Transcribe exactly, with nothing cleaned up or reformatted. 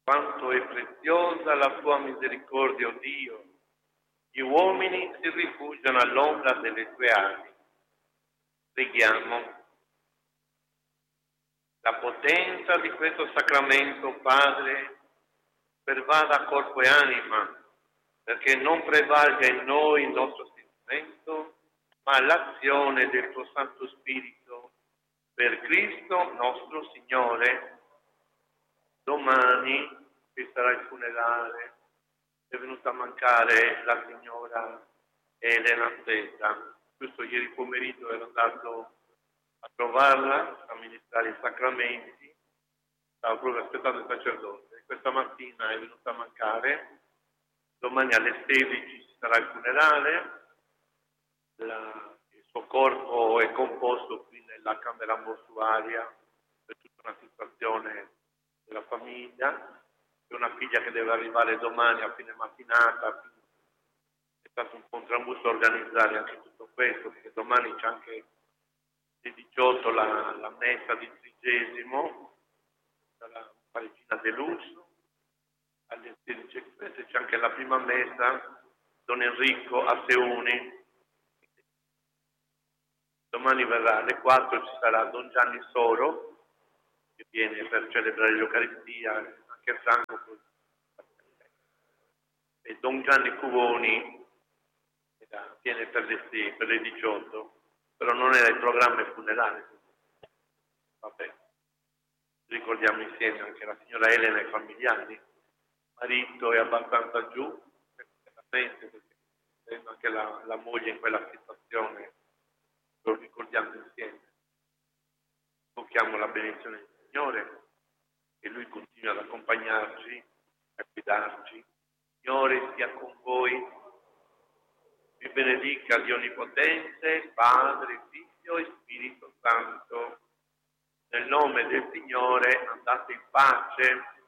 Quanto è preziosa la tua misericordia, o Dio! Gli uomini si rifugiano all'ombra delle tue ali. Preghiamo. La potenza di questo sacramento, Padre, pervada corpo e anima, perché non prevalga in noi il nostro sentimento, ma l'azione del tuo Santo Spirito, per Cristo nostro Signore. Domani, che sarà il funerale, è venuta a mancare la signora Elena Zeta. Giusto ieri pomeriggio ero andato a trovarla, a ministrare i sacramenti, stavo proprio aspettando il sacerdote. Questa mattina è venuta a mancare, domani alle sedici ci sarà il funerale, la, il suo corpo è composto qui nella camera mortuaria per tutta una situazione della famiglia. C'è una figlia che deve arrivare domani a fine mattinata, è stato un po' un trambusto organizzare anche tutto questo, perché domani c'è anche alle diciotto la, la messa di trigesimo dalla Parigina Delusso, alle sedici e trenta c'è anche la prima messa Don Enrico a Seuni. Domani verrà alle quattro, ci sarà Don Gianni Soro che viene per celebrare l'Eucaristia, anche Franco, e Don Gianni Cuvoni viene per le, per le diciotto, però non era il programma funerale. Vabbè, ricordiamo insieme anche la signora Elena e i familiari. Il marito è abbastanza giù, perché essendo anche la, la moglie in quella situazione, lo ricordiamo insieme. Invochiamo la benedizione del Signore, che Lui continui ad accompagnarci, a guidarci. Signore sia con voi, vi benedica Dio Onnipotente, Padre, Figlio e Spirito Santo. Nel nome del Signore andate in pace.